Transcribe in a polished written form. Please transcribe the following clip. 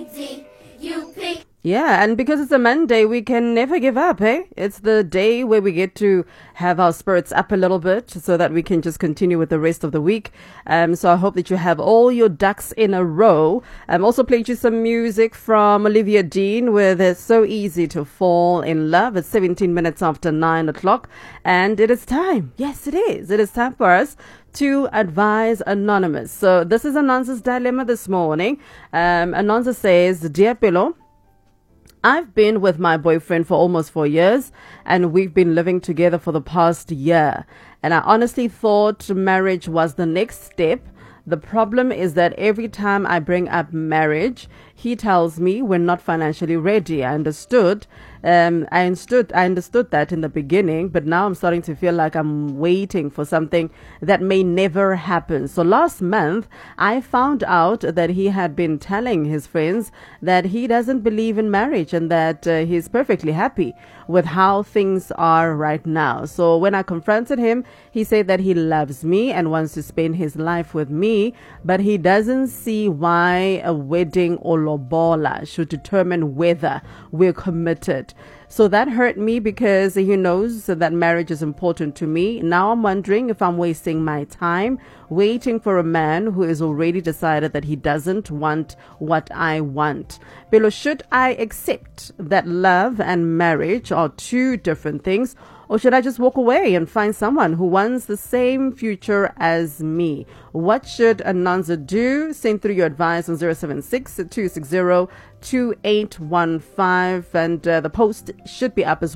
D-U-P. Yeah, and because it's a Monday, we can never give up, eh? It's the day where we get to have our spirits up a little bit so that we can just continue with the rest of the week. So I hope that you have all your ducks in a row. Also played you some music from Olivia Dean with It's So Easy to Fall in Love. It's 17 minutes after 9 o'clock. And it is time. Yes, it is. It is time for us to advise Anonymous. So this is Anonza's dilemma this morning. Anonza says, Dear Pillow, I've been with my boyfriend for almost 4 years, and we've been living together for the past year. And I honestly thought marriage was the next step. The problem is that every time I bring up marriage, he tells me we're not financially ready. I understood that in the beginning, but now I'm starting to feel like I'm waiting for something that may never happen. So last month, I found out that he had been telling his friends that he doesn't believe in marriage and that he's perfectly happy with how things are right now. So when I confronted him, he said that he loves me and wants to spend his life with me, but he doesn't see why a wedding or lobola should determine whether we're committed. So that hurt me because he knows that marriage is important to me. Now I'm wondering if I'm wasting my time waiting for a man who has already decided that he doesn't want what I want. Pero should I accept that love and marriage are two different things, or should I just walk away and find someone who wants the same future as me? What should Anonza do? Send through your advice on 076-260-2815, and the post should be up as well.